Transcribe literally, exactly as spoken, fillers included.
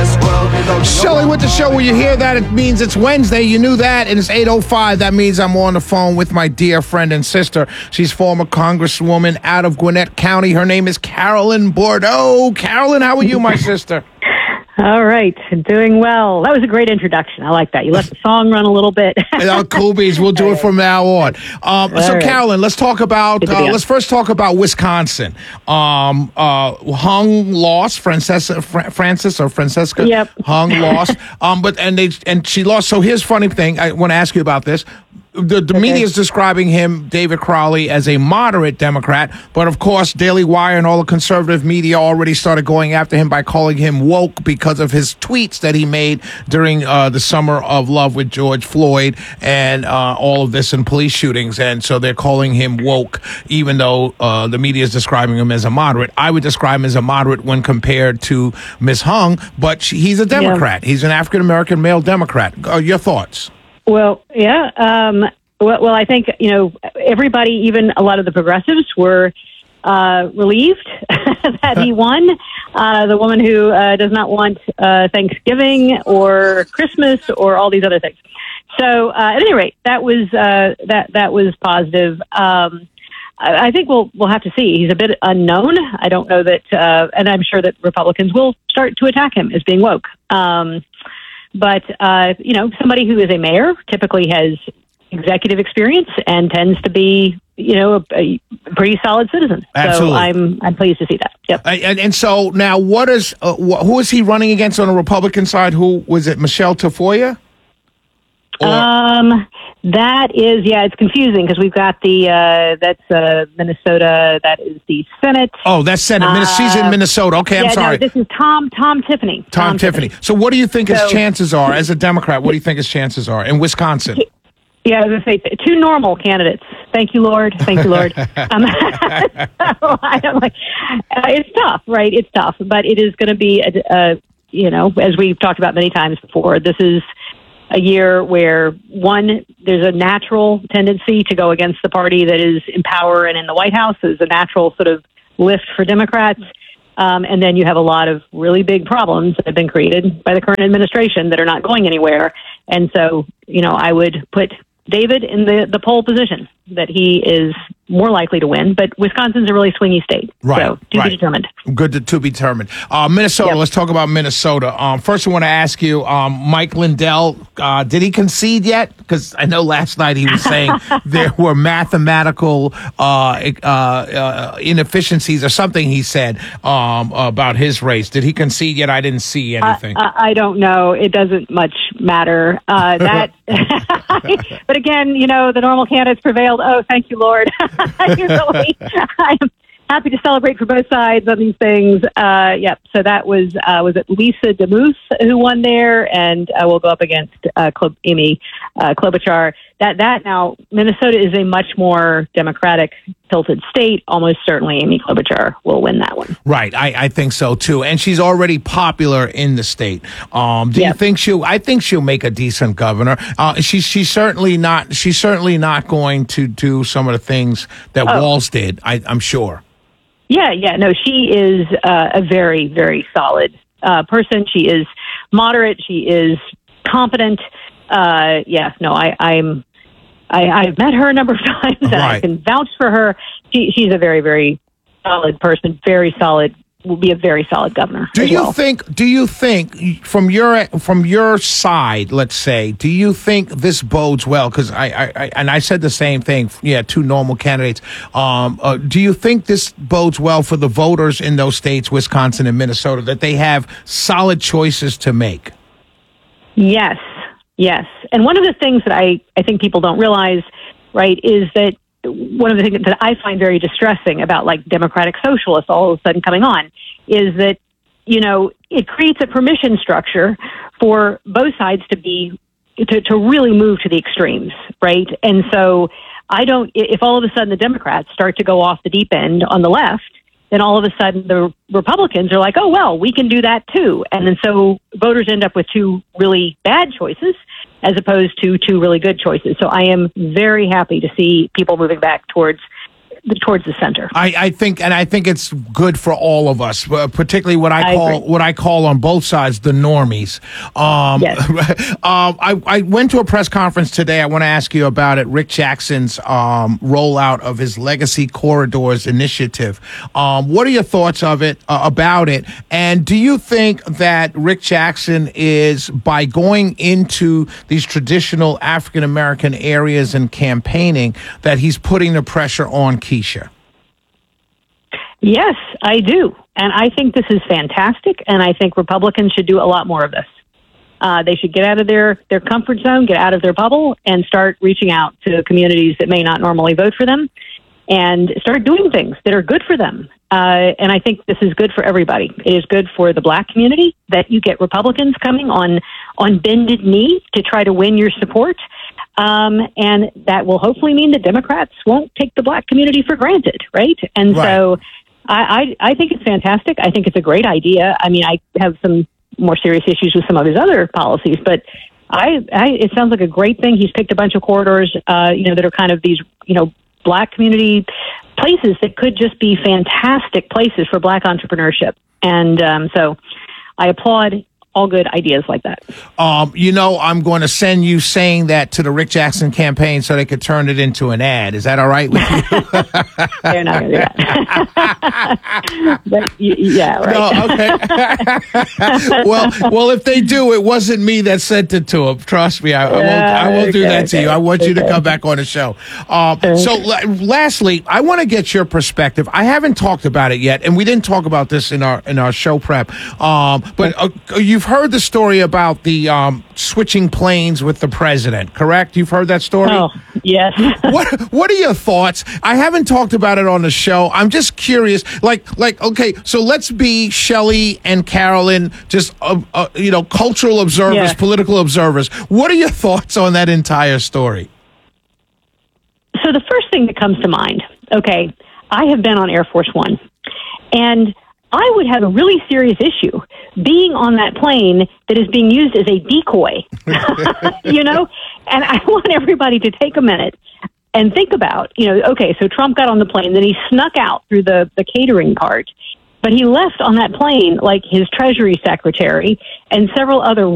Shelley with the show. When you hear that, it means it's Wednesday. You knew that, and it's eight oh five. That means I'm on the phone with my dear friend and sister. She's former Congresswoman out of Gwinnett County. Her name is Carolyn Bourdeaux. Carolyn, how are you, my sister? All right. Doing well. That was a great introduction. I like that. You let the song run a little bit. uh, cool beans. We'll do it from now on. Um, so, right. Carolyn, let's talk about, uh, let's first talk about Wisconsin. Um, uh, Hung lost, Francesca, Fra- Francis or Francesca yep. Hung lost. um, but, and they, and she lost. So here's funny thing. I want to ask you about this. The, the okay. media is describing him, David Crowley, as a moderate Democrat. But, of course, Daily Wire and all the conservative media already started going after him by calling him woke because of his tweets that he made during uh, the summer of love with George Floyd and uh, all of this and police shootings. And so they're calling him woke, even though uh, the media is describing him as a moderate. I would describe him as a moderate when compared to Miz Hung, but she, he's a Democrat. Yeah. He's an African-American male Democrat. Uh, your thoughts? Well, yeah. Um, well, well, I think, you know, everybody, even a lot of the progressives, were uh, relieved that he won. Uh, the woman who uh, does not want uh, Thanksgiving or Christmas or all these other things. So, uh, at any rate, that was uh, that that was positive. Um, I, I think we'll we'll have to see. He's a bit unknown. I don't know that, uh, and I'm sure that Republicans will start to attack him as being woke. Um, But, uh, you know, somebody who is a mayor typically has executive experience and tends to be, you know, a, a pretty solid citizen. Absolutely. So I'm I'm pleased to see that. Yep. And, and so now what is, uh, wh- who is he running against on the Republican side? Who was it, Michelle Tafoya? Or- um, that is, yeah, it's confusing because we've got the, uh, that's uh, Minnesota, that is the Senate. Oh, that's Senate. Uh, She's in Minnesota. Okay, I'm yeah, sorry. No, this is Tom Tom Tiffany. Tom, Tom Tiffany. Tiffany. So what do you think so, his chances are, as a Democrat, what do you think his chances are in Wisconsin? Yeah, I was going to say, two normal candidates. Thank you, Lord. Thank you, Lord. um, so I don't like, uh, it's tough, right? It's tough, but it is going to be, a, a, you know, as we've talked about many times before, this is a year where, one, there's a natural tendency to go against the party that is in power and in the White House. There's a natural sort of lift for Democrats. Um, and then you have a lot of really big problems that have been created by the current administration that are not going anywhere. And so, you know, I would put David in the, the pole position that he is more likely to win, but Wisconsin's a really swingy state. Right. So to right. be determined. Good to, to be determined. Uh, Minnesota, yep. Let's talk about Minnesota. Um, first, I want to ask you, um, Mike Lindell, uh, did he concede yet? Because I know last night he was saying there were mathematical uh, uh, uh, inefficiencies or something he said um, about his race. Did he concede yet? I didn't see anything. Uh, I don't know. It doesn't much matter. Uh, that, but again, you know, the normal candidates prevailed. Oh, thank you, Lord. Usually, I am happy to celebrate for both sides on these things. Uh, yep. So that was uh, was it Lisa DeMuth who won there, and uh, we'll go up against uh, Cl- Amy uh, Klobuchar. That that now Minnesota is a much more Democratic tilted state. Almost certainly, Amy Klobuchar will win that one. Right. I, I think so too, and she's already popular in the state. Um, do yep. you think she'll? I think she'll make a decent governor. Uh, she's she's certainly not. She's certainly not going to do some of the things that oh. Walz did. I, I'm sure. Yeah, yeah, no, she is uh, a very, very solid uh, person. She is moderate. She is competent. Uh, yeah, no, I, I'm, I, I've met her a number of times, and right. I can vouch for her. She, she's a very, very solid person. Very solid. Will be a very solid governor. Do you well. think? Do you think from your from your side, let's say, do you think this bodes well? Because I, I, I and I said the same thing. Yeah, two normal candidates. Um, uh, do you think this bodes well for the voters in those states, Wisconsin and Minnesota, that they have solid choices to make? Yes, yes. And one of the things that I, I think people don't realize, right, is that one of the things that I find very distressing about like democratic socialists all of a sudden coming on is that, you know, it creates a permission structure for both sides to be, to, to really move to the extremes, right? And so I don't, if all of a sudden the Democrats start to go off the deep end on the left, then all of a sudden the Republicans are like, oh, well, we can do that too. And then so voters end up with two really bad choices as opposed to two really good choices. So I am very happy to see people moving back towards towards the center. I, I think, and I think it's good for all of us, uh, particularly what I, I call agree. what I call on both sides the normies. Um, Yes. um, I, I went to a press conference today. I want to ask you about it. Rick Jackson's um, rollout of his Legacy Corridors initiative. Um, what are your thoughts of it uh, about it? And do you think that Rick Jackson is, by going into these traditional African American areas and campaigning, that he's putting the pressure on Keisha? Yes, I do. And I think this is fantastic. And I think Republicans should do a lot more of this. Uh, they should get out of their, their comfort zone, get out of their bubble, and start reaching out to communities that may not normally vote for them and start doing things that are good for them. Uh, and I think this is good for everybody. It is good for the black community that you get Republicans coming on, on bended knee to try to win your support. Um, and that will hopefully mean that Democrats won't take the black community for granted, right? And Right. so I, I, I think it's fantastic. I think it's a great idea. I mean, I have some more serious issues with some of his other policies, but I, I it sounds like a great thing. He's picked a bunch of corridors, uh, you know, that are kind of these, you know, black community places that could just be fantastic places for black entrepreneurship. And um, so I applaud all good ideas like that. Um, you know, I'm going to send you saying that to the Rick Jackson campaign so they could turn it into an ad. Is that all right with you? They're not going to do that. But, y- yeah, right. No, okay. well, well, if they do, it wasn't me that sent it to them. Trust me, I, I won't. I won't do Okay, that to okay, you. I want you to okay. come back on the show. Um, So, la- lastly, I want to get your perspective. I haven't talked about it yet, and we didn't talk about this in our in our show prep. Um, but uh, you've heard the story about the um, switching planes with the president, correct? You've heard that story. Oh, yes. What What are your thoughts? I haven't talked about it on the show. I'm just curious. Like, like, okay, so let's be Shelley and Carolyn, just uh, uh, you know, cultural observers, Yeah. political observers. What are your thoughts on that entire story? So the first thing that comes to mind, okay, I have been on Air Force One, and I would have a really serious issue being on that plane that is being used as a decoy, you know? And I want everybody to take a minute and think about, you know, okay, so Trump got on the plane, then he snuck out through the, the catering part, but he left on that plane like his Treasury Secretary and several other